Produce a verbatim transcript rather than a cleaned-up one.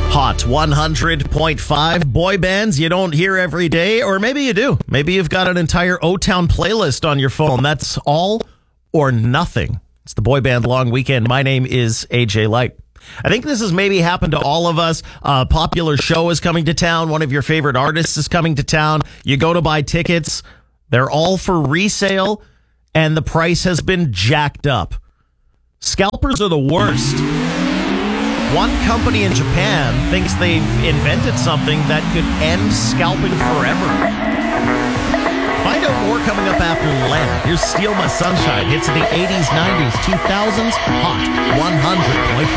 Hot one hundred point five boy bands you don't hear every day, or maybe you do. Maybe you've got an entire O-Town playlist on your phone. That's all or nothing. It's the boy band long weekend. My name is A J Light. I think this has maybe happened to all of us. A popular show is coming to town. One of your favorite artists is coming to town. You go to buy tickets. They're all for resale, and the price has been jacked up. Scalpers are the worst. One company in Japan thinks they've invented something that could end scalping forever. Find out more coming up after Lent. Here's Steal My Sunshine. Hits in the eighties, nineties, two thousands. Hot one hundred point five.